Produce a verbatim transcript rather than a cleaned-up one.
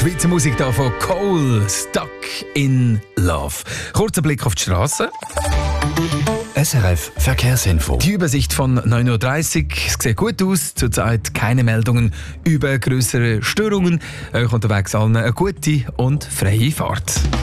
Schweizer Musik hier von Cole, Stuck in Love. Kurzer Blick auf die Straße. S R F Verkehrsinfo. Die Übersicht von neun Uhr dreißig. Es sieht gut aus. Zurzeit keine Meldungen über grössere Störungen. Euch unterwegs allen eine gute und freie Fahrt.